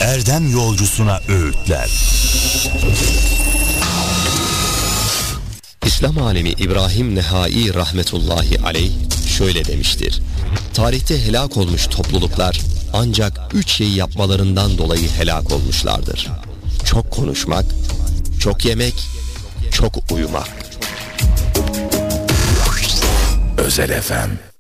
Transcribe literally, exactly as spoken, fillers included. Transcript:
erdem yolcusuna öğütler. İslam alemi İbrahim Nehai rahmetullahi aleyh şöyle demiştir: tarihte helak olmuş topluluklar ancak üç şeyi yapmalarından dolayı helak olmuşlardır: çok konuşmak, çok yemek, çok uyumak. Özel F M.